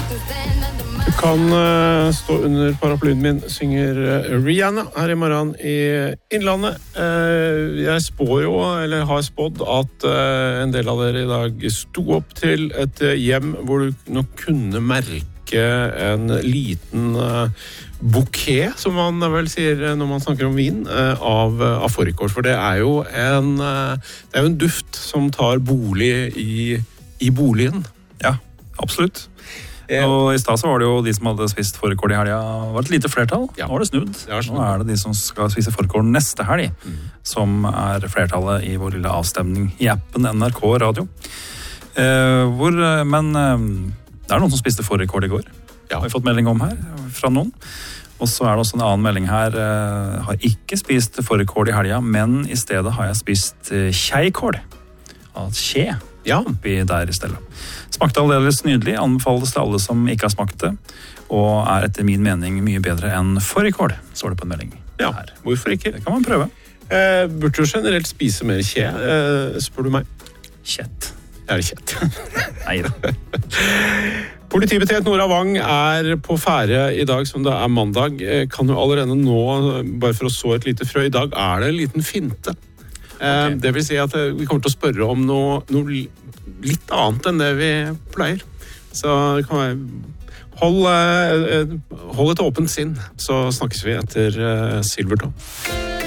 Du kan stå under paraplyen min, synger Rihanna her I morgen I Innlandet. Jeg spår jo, eller har spådd, at en del av dere I dag sto opp til et hjem hvor du nok kunne merke en liten bouquet, som man vel sier når man snakker om vin, av fårikål. For det jo en duft som tar bolig I boligen. Ja, absolutt. Og I sted så var det jo de som hadde spist fårikål I helga, var et lite flertall. Ja. Nå det snudd. Nå det de som skal spise fårikål neste helg, som flertallet I vår lille avstemning I appen NRK Radio. Men det noen som spiste fårikål I går. Har vi fått melding om her fra noen. Og så det også en annen melding her. Har ikke spist fårikål I helga, men I stedet har jeg spist kjeikål. Skje. Ja. Oppi der I stedet. Smakte aldeles nydelig, anbefales til alle som ikke har smakt det, og etter min mening mye bedre enn fårikål, står det på en melding. Ja, her. Hvorfor ikke? Det kan man prøve. Burde du generelt spise mer kje, spør du meg? Kjett. Det kjett. Neida. Politibetjent Nora Wang på fære I dag, som det mandag. Kan du allerede nå, bare for å så et lite frø, I dag det en liten finte. Okay. Det vil si at vi kommer til å spørre om noe litt annet enn det vi pleier. Så det kan være hold et åpent sinn, så snakkes vi etter Silvertone.